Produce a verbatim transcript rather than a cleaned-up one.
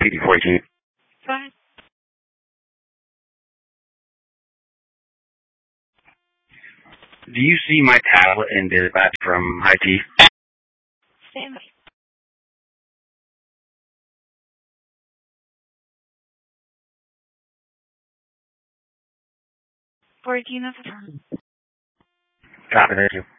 P D fourteen. Fine. Do you see my tablet and dispatch from I T? Stand by. fourteen of the time. Copy, thank you.